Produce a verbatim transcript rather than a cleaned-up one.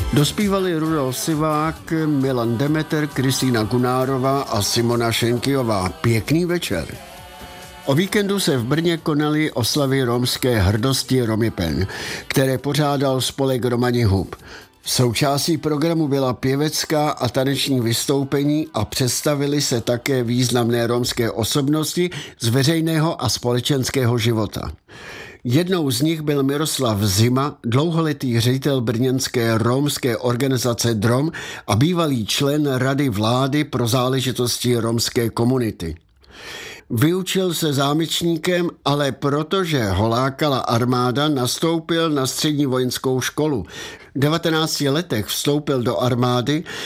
Dospívali Rudolf Sivák, Milan Demeter, Kristýna Gunárová a Simona Šenkyová. Pěkný večer. O víkendu se v Brně konaly oslavy romské hrdosti Romypen, které pořádal spolek Romani Hub. Součástí programu byla pěvecká a taneční vystoupení a představily se také významné romské osobnosti z veřejného a společenského života. Jednou z nich byl Miroslav Zima, dlouholetý ředitel brněnské romské organizace D R O M a bývalý člen Rady vlády pro záležitosti romské komunity. Vyučil se zámečníkem, ale protože ho lákala armáda, nastoupil na střední vojenskou školu. V devatenácti letech vstoupil do armády,